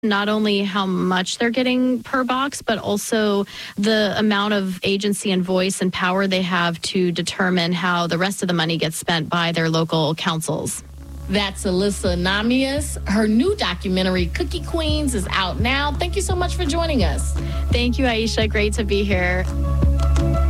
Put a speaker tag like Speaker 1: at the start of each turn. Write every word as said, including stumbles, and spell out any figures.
Speaker 1: not only how much they're getting per box, but also the amount of agency and voice and power they have to determine how the rest of the money gets spent by their local councils.
Speaker 2: That's Alyssa Namias. Her new documentary, Cookie Queens, is out now. Thank you so much for joining us.
Speaker 1: Thank you, Aisha. Great to be here.